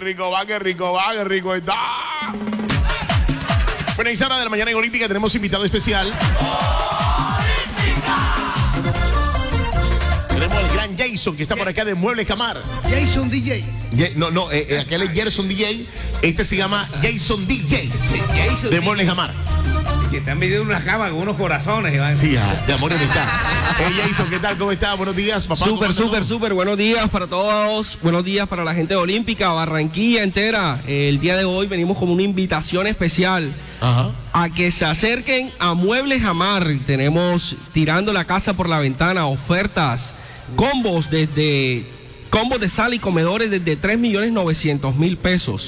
rico va, qué rico va, qué rico está. Bueno, y hora de la mañana en Olímpica tenemos invitado especial. Tenemos al gran Jason que está por acá de Muebles Camar. Jason DJ. Aquel es Gerson DJ. Este se llama Jason DJ. Jason de Muebles Camar. Que están vendiendo una cama con unos corazones, Iván. Sí, de amor y amistad. Jason, ¿qué tal? ¿Cómo está? Buenos días, papá. Súper. Buenos días para todos. Buenos días para la gente de Olímpica, Barranquilla entera. El día de hoy venimos con una invitación especial. Ajá. A que se acerquen a Muebles Camar. Tenemos tirando la casa por la ventana, ofertas, combos de sala y comedores desde 3.900.000 pesos.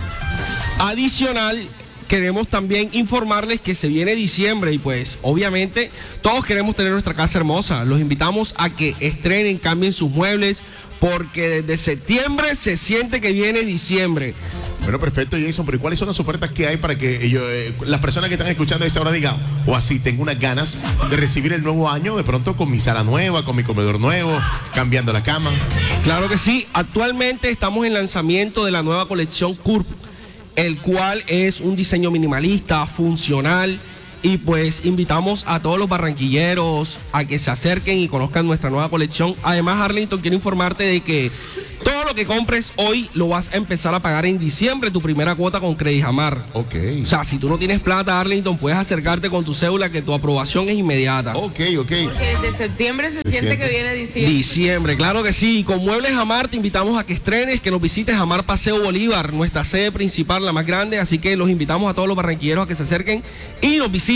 Adicional, queremos también informarles que se viene diciembre y pues obviamente todos queremos tener nuestra casa hermosa. Los invitamos a que estrenen, cambien sus muebles porque desde septiembre se siente que viene diciembre. Bueno, perfecto, Jason, pero ¿cuáles son las ofertas que hay para que ellos, las personas que están escuchando a esta hora digan, o así, tengo unas ganas de recibir el nuevo año de pronto con mi sala nueva, con mi comedor nuevo, cambiando la cama? Claro que sí, actualmente estamos en lanzamiento de la nueva colección CURP, el cual es un diseño minimalista, funcional, y pues invitamos a todos los barranquilleros a que se acerquen y conozcan nuestra nueva colección. Además, Arlington, quiero informarte de que todo lo que compres hoy lo vas a empezar a pagar en diciembre, tu primera cuota con Credijamar. Ok. O sea, si tú no tienes plata, Arlington, puedes acercarte con tu cédula que tu aprobación es inmediata. Ok. Porque desde septiembre se siente que viene diciembre. Diciembre, claro que sí. Con Muebles Camar te invitamos a que estrenes, que nos visites Camar Paseo Bolívar, nuestra sede principal, la más grande. Así que los invitamos a todos los barranquilleros a que se acerquen y nos visiten.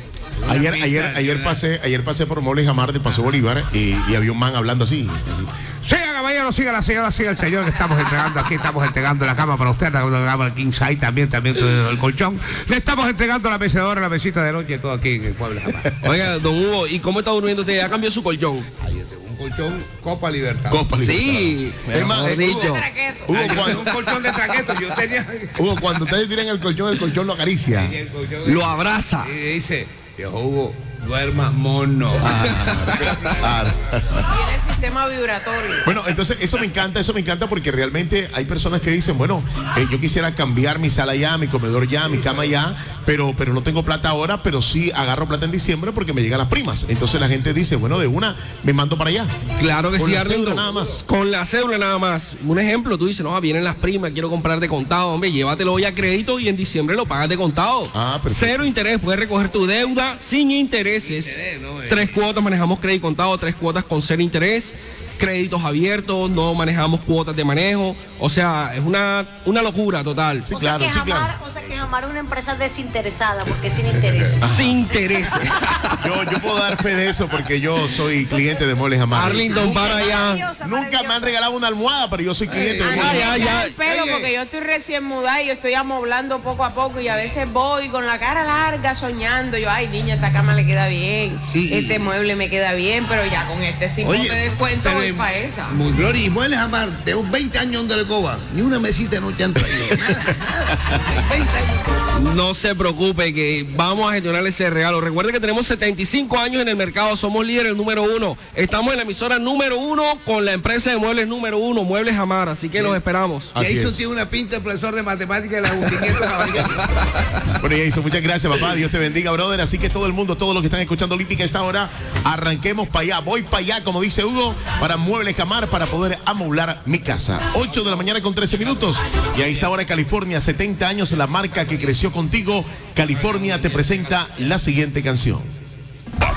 Ayer pasé por Muebles Camar de Paseo Bolívar y había un man hablando así. Siga, caballero, siga la señora, siga el señor que estamos entregando aquí, estamos entregando la cama para usted, la cama del King Size, también el colchón. Le estamos entregando la mecedora, la mesita de noche, todo aquí en el pueblo. Oiga, don Hugo, ¿y cómo está durmiendo usted? ¿Ya cambió su colchón? Un colchón Copa Libertad. Sí, es más, dicho. Hugo, Un colchón de traqueto, yo tenía. Hugo, cuando ustedes tiran el colchón lo acaricia. Lo abraza. Y dice, viejo Hugo, duerma mono. Tiene sistema vibratorio. Bueno, entonces eso me encanta porque realmente hay personas que dicen, bueno, yo quisiera cambiar mi sala ya, mi comedor ya, mi cama ya, pero no tengo plata ahora, pero sí agarro plata en diciembre porque me llegan las primas. Entonces la gente dice, bueno, de una me mando para allá. Claro que con sí, la Arlindo. cédula nada más. Con la cédula nada más. Un ejemplo, tú dices, no, vienen las primas, quiero comprar de contado, hombre, llévatelo hoy a crédito y en diciembre lo pagas de contado. Perfecto. Cero interés, puedes recoger tu deuda sin intereses. 3 cuotas, manejamos crédito contado, 3 cuotas con cero interés. Créditos abiertos, no manejamos cuotas de manejo, o sea, es una locura total. Sí, claro. O sea que Jamar es una empresa desinteresada, porque sin intereses. Sin intereses. Yo puedo dar fe de eso porque yo soy cliente de Muebles Camar. Arlington, para allá. Nunca me han regalado una almohada, pero yo soy cliente de Muebles Camar. Ya el pelo, porque yo estoy recién mudada y yo estoy amoblando poco a poco y a veces voy con la cara larga soñando. Yo, ay, niña, esta cama le queda bien, este mueble me queda bien, pero ya con este 5 de descuento voy para esa. Muy Gloria, y Muebles Camar, de 20 años de Lecoba, ni una mesita no te han traído. 20 años. No se preocupe que vamos a gestionarle ese regalo. Recuerde que tenemos 75 años en el mercado, somos líderes número 1. Estamos en la emisora número 1 con la empresa de muebles número 1, Muebles Camar, así que los esperamos. Jason tiene una pinta de profesor de matemáticas de la Agustín Caballero. Bueno, Jason, muchas gracias, papá. Dios te bendiga, brother. Así que todo el mundo, todos los que están escuchando Olímpica a esta hora, arranquemos para allá. Voy para allá, como dice Hugo, para Muebles Camar, para poder amoblar mi casa. 8 de la mañana con 13 minutos. Y a esta hora, California, 70 años, la marca que creció contigo. California te presenta la siguiente canción.